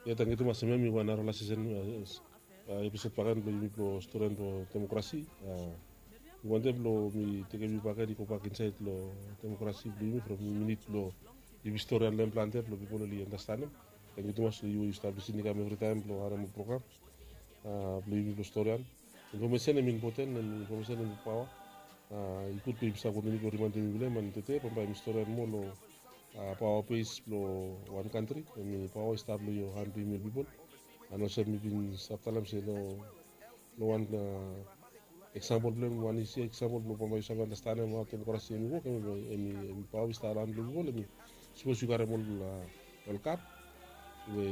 Ya tangi tu masih mi wana rola season episode pakan lo mi lo storan lo demokrasi. Wante lo mi tege mi pakai di kopak inside lo demokrasi lo mi from minute lo di historian lem planter lo people li understand. Tangi tu mas you establish ni kami every time lo ada mo program. Lo mi lo storan. Information yang important dan information yang power. Ikut lo bisa kau ni ko rimante mi bile man tete pampai mi storan mo lo power pace lo one country. Mi power establish yo 100 million people. Ano sa mibin sa talam sa lo one example blem one is example lo pamay sa understand mo demokrasi mi ko kami emi power establish lo mi suppose you kare mo la cap